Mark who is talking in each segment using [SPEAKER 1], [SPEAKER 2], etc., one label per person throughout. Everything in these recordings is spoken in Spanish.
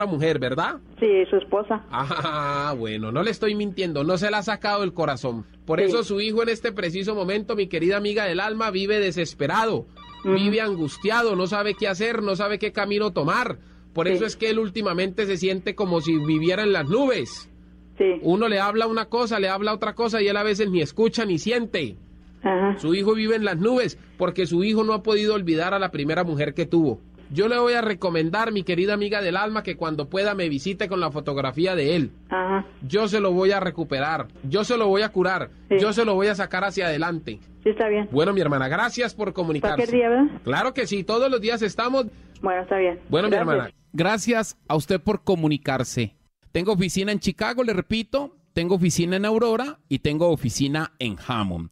[SPEAKER 1] mujer, ¿verdad?
[SPEAKER 2] Sí, su esposa.
[SPEAKER 1] Ah, bueno, no le estoy mintiendo, no se la ha sacado del corazón. Por eso su hijo en este preciso momento, mi querida amiga del alma, vive desesperado, vive angustiado, no sabe qué hacer, no sabe qué camino tomar. Por eso es que él últimamente se siente como si viviera en las nubes.
[SPEAKER 2] Sí.
[SPEAKER 1] Uno le habla una cosa, le habla otra cosa y él a veces ni escucha ni siente.
[SPEAKER 2] Ajá.
[SPEAKER 1] Su hijo vive en las nubes porque su hijo no ha podido olvidar a la primera mujer que tuvo. Yo le voy a recomendar, mi querida amiga del alma, que cuando pueda me visite con la fotografía de él.
[SPEAKER 2] Ajá.
[SPEAKER 1] Yo se lo voy a recuperar, yo se lo voy a curar, yo se lo voy a sacar hacia adelante.
[SPEAKER 2] Sí, está bien.
[SPEAKER 1] Bueno, mi hermana, gracias por comunicarse.
[SPEAKER 2] Cualquier día, ¿verdad?
[SPEAKER 1] Claro que sí, todos los días estamos.
[SPEAKER 2] Bueno, está bien.
[SPEAKER 1] Bueno,
[SPEAKER 2] Gracias.
[SPEAKER 1] mi hermana, gracias a usted por comunicarse. Tengo oficina en Chicago, le repito, tengo oficina en Aurora y tengo oficina en Hammond.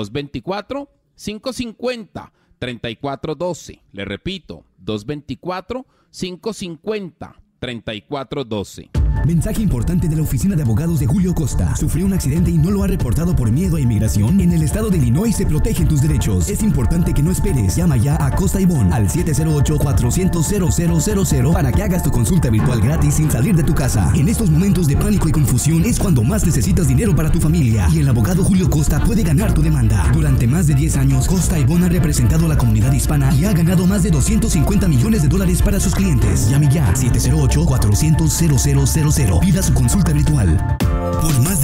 [SPEAKER 1] 224-550-3412. Le repito, 224-550-3412.
[SPEAKER 3] Mensaje importante de la oficina de abogados de Julio Costa. ¿Sufrió un accidente y no lo ha reportado por miedo a inmigración? En el estado de Illinois se protegen tus derechos. Es importante que no esperes. Llama ya a Costa y Bond al 708-400-0000 para que hagas tu consulta virtual gratis sin salir de tu casa. En estos momentos de pánico y confusión es cuando más necesitas dinero para tu familia. Y el abogado Julio Costa puede ganar tu demanda. Durante más de 10 años, Costa y Bond ha representado a la comunidad hispana y ha ganado más de $250 millones para sus clientes. Llame ya 708-400-0000. Pida su consulta virtual. Por más